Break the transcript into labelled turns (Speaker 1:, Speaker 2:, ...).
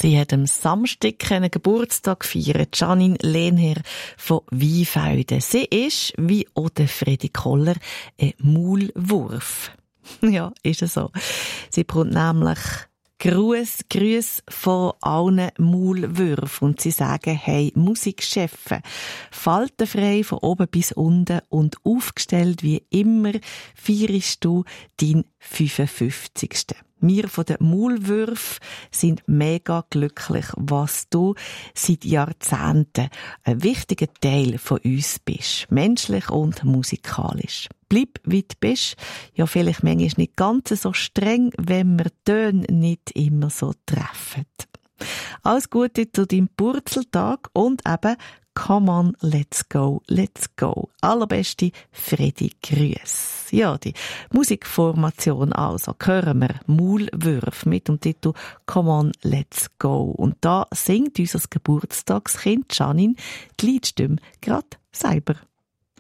Speaker 1: Sie hat am Samstag einen Geburtstag feiern, Janine Lehnherr von Weinfelden. Sie ist, wie auch der Fredi Koller, ein Maulwurf. Ja, ist es so. Sie bekommt nämlich Grüße von allen Maulwürfen und sie sagen, hey, Musikchefe, faltenfrei von oben bis unten und aufgestellt wie immer feierst du deinen 55. Wir von den Maulwürfen sind mega glücklich, was du seit Jahrzehnten ein wichtiger Teil von uns bist. Menschlich und musikalisch. Bleib, wie du bist. Ja, vielleicht manchmal nicht ganz so streng, wenn wir Töne nicht immer so treffen. Alles Gute zu deinem Purzeltag und eben Come on, let's go, let's go. Allerbeste Fredi Grüß. Ja, die Musikformation also. Hören wir Maulwürf mit dem Titel Come on, let's go. Und da singt unser Geburtstagskind Janine die Liedstimme gerade selber.